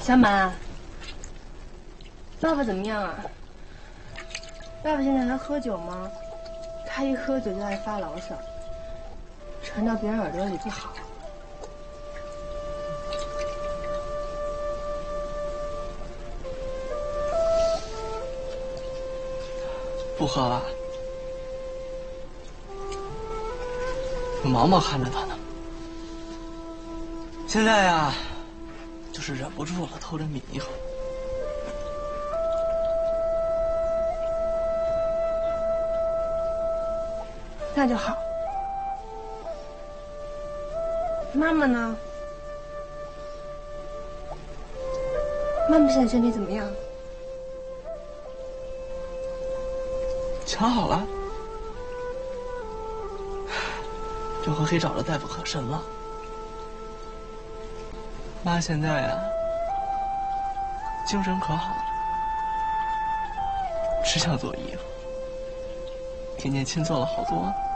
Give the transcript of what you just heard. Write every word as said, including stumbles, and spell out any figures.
小满，爸爸怎么样啊？爸爸现在还喝酒吗？他一喝酒就爱发牢骚，传到别人耳朵里不好。 不喝了，有毛毛看着他呢。现在呀，就是忍不住了，偷着抿一口。 那就好。妈妈呢？妈妈现在身体怎么样？ 瞧好了，这回可以找着大夫可神了。妈现在呀，精神可好了，只想做衣服，天天亲做了好多。